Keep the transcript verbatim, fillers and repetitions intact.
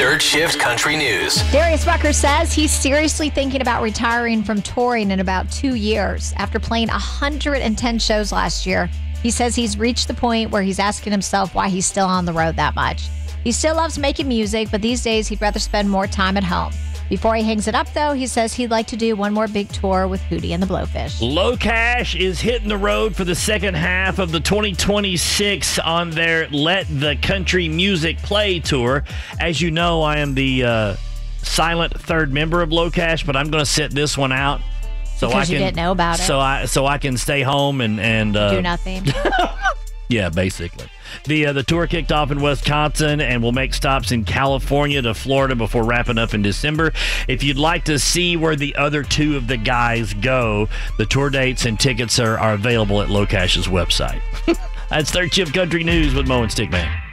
Third Shift Country News. Darius Rucker says he's seriously thinking about retiring from touring in about two years. After playing one hundred ten shows last year, he says he's reached the point where he's asking himself why he's still on the road that much. He still loves making music, but these days he'd rather spend more time at home. Before he hangs it up, though, he says he'd like to do one more big tour with Hootie and the Blowfish. LoCash is hitting the road for the second half of the twenty twenty-six on their Let the Country Music Play tour. As you know, I am the uh, silent third member of LoCash, but I'm going to sit this one out. So because I can, you didn't know about it. So I so I can stay home and... and uh, do nothing. Yeah, basically. The uh, the tour kicked off in Wisconsin and will make stops in California to Florida before wrapping up in December. If you'd like to see where the other two of the guys go, the tour dates and tickets are, are available at LoCash's website. That's Third Shift Country News with Mo and Stickman.